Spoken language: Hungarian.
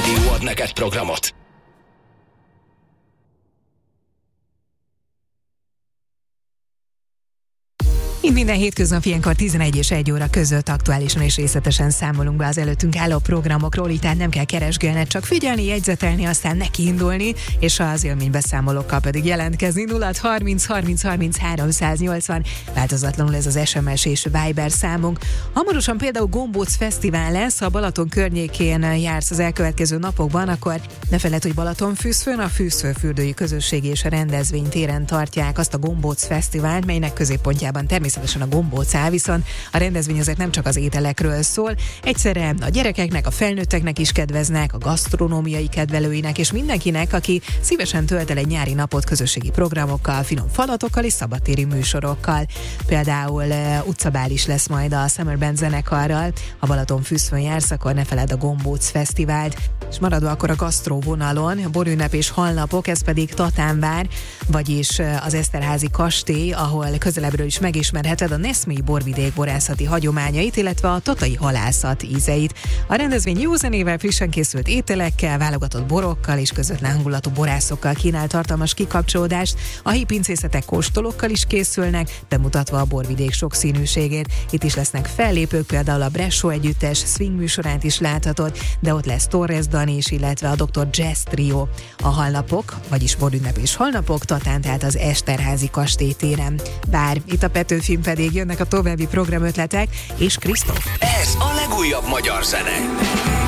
Rádió ad neked programot. Minden hétköznap ilyenkor 11 és 1 óra között aktuálisan és részletesen számolunk be az előttünk álló programokról, így tehát nem kell keresgélned, csak figyelni, jegyzetelni, aztán nekiindulni, és az élménybeszámolókkal pedig jelentkezni. 0 30 30 30 380, változatlanul ez az SMS és Viber számunk. Hamarosan például Gombóc Fesztivál lesz, ha Balaton környékén jársz az elkövetkező napokban, akkor ne feledd, hogy Balatonfürdőn a Fűszföldfürdői Közösségi és a Rendezvénytéren tartják azt a Gombóc Fesztivált, melynek középpontjában természetesen a gombóc áll, viszont a rendezvény azért nem csak az ételekről szól, egyszerre a gyerekeknek, a felnőtteknek is kedveznek, a gasztronómiai kedvelőinek és mindenkinek, aki szívesen tölt el egy nyári napot közösségi programokkal, finom falatokkal és szabadtéri műsorokkal. Például utcabál is lesz majd a Summer Band zenekarral, ha Balatonfürdőn jársz, akkor ne feledd a Gombóc Fesztivált. És maradva akkor a gasztró vonalon, a borünnep és halnapok, ez pedig Tatánvár, vagyis az Eszterházy kastély, ahol közelebbről is megismerheted a Neszmélyi borvidék borászati hagyományait, illetve a tatai halászat ízeit. A rendezvény jó zenével, frissen készült ételekkel, válogatott borokkal és közvetlen hangulatú borászokkal kínál tartalmas kikapcsolódást. A helyi pincészetek kóstolókkal is készülnek, bemutatva a borvidék sokszínűségét. Itt is lesznek fellépők, például a Bressó együttes swing műsorát is láthatod, de ott lesz Torres Dani is, illetve a Dr. Jazz Trio. A halnapok, vagyis borünnep és halnapok Tatán, tehát az Eszterházy kastélytéren. Bár itt a Petőfin pedig jönnek a további programötletek, és Krisztóf. Ez a legújabb magyar zene.